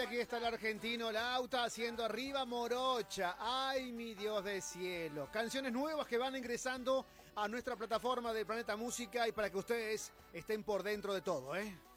aquí está el argentino Lauta haciendo Arriba Morocha. Ay, mi Dios del cielo. Canciones nuevas que van ingresando a nuestra plataforma de Planeta Música y para que ustedes estén por dentro de todo, ¿eh?